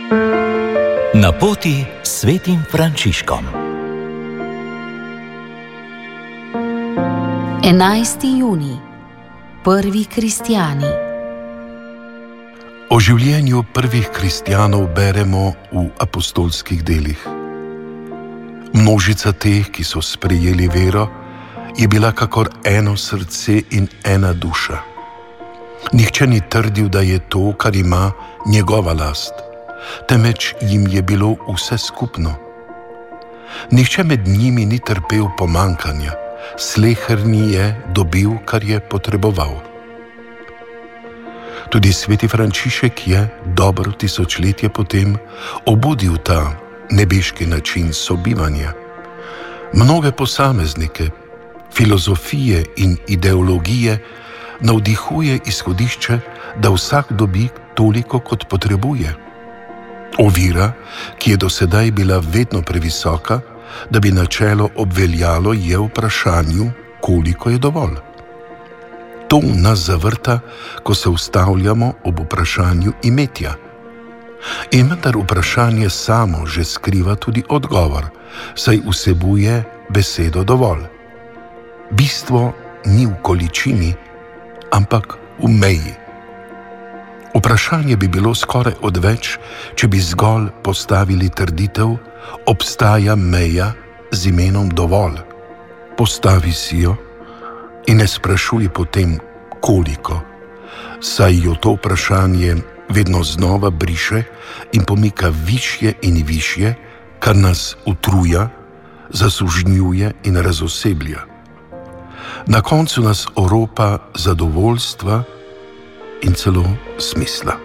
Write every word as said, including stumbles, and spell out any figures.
Na poti s svetim Frančiškom. enajsti junij. Prvi kristjani. O življenju prvih kristjanov beremo v apostolskih delih. Množica teh, ki so sprejeli vero, je bila kakor eno srce in ena duša. Nihče ni trdil, da je to, kar ima, njegova last, temveč jim je bilo vse skupno. Nihče med njimi ni trpel pomankanja, sleherni je dobil, kar je potreboval. Tudi sveti Frančišek je dobro tisočletje potem obudil ta nebeški način sobivanja. Mnoge posameznike, filozofije in ideologije navdihuje izhodišče, da vsak dobi toliko, kot potrebuje. Ovira, ki je do sedaj bila vedno previsoka, da bi načelo obveljalo, je v vprašanju, koliko je dovolj. To nas zavrta, ko se ustavljamo ob vprašanju imetja. In vendar vprašanje samo že skriva tudi odgovor, saj vsebuje besedo dovolj. Bistvo ni v količini, ampak v meji. Vprašanje bi bilo skoraj odveč, če bi zgolj postavili trditev, obstaja meja z imenom dovolj. Postavi si jo in ne sprašuj potem, koliko, saj jo to vprašanje vedno znova briše in pomika višje in višje, kar nas utruja, zasužnjuje in razoseblja. Na koncu nas oropa zadovoljstva in celo smisla.